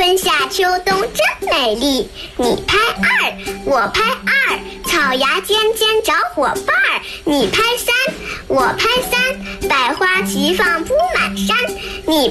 春夏秋冬真美丽。你拍二，我拍二，草芽尖尖找伙伴儿。你拍三，我拍三，百花齐放铺满山。你